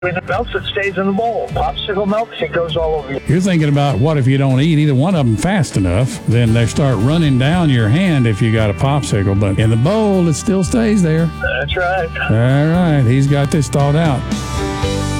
When it melts, it stays in the bowl. Popsicle melts, it goes all over you. You're thinking about what if you don't eat either one of them fast enough, then they start running down your hand if you got a popsicle. But in the bowl, it still stays there. That's right. All right. He's got this thought out.